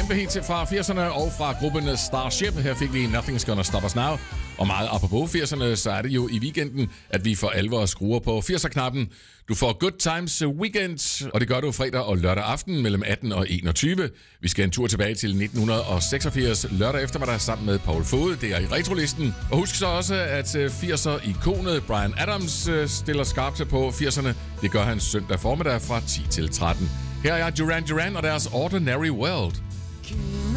kæmpe hit fra 80'erne og fra gruppen Starship. Her fik vi Nothing's Gonna Stop Us Now. Og meget apropos 80'erne, så er det jo i weekenden, at vi for alvor skruer på 80'er-knappen. Du får Good Times Weekend, og det gør du fredag og lørdag aften mellem 18 og 21. Vi skal en tur tilbage til 1986 lørdag eftermiddag sammen med Paul Fod. Det er i retrolisten. Og husk så også, at 80'er-ikonet Bryan Adams stiller skarpt på 80'erne. Det gør han søndag formiddag fra 10 til 13. Her er Duran Duran og deres Ordinary World.